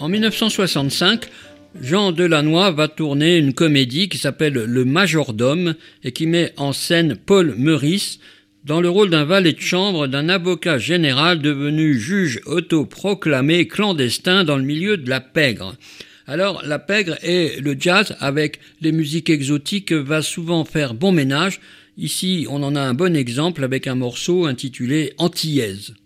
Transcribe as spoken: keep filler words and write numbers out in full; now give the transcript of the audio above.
En mille neuf cent soixante-cinq, Jean Delannoy va tourner une comédie qui s'appelle Le Majordome et qui met en scène Paul Meurice dans le rôle d'un valet de chambre d'un avocat général devenu juge autoproclamé clandestin dans le milieu de la pègre. Alors la pègre et le jazz avec les musiques exotiques va souvent faire bon ménage. Ici on en a un bon exemple avec un morceau intitulé Antillaise.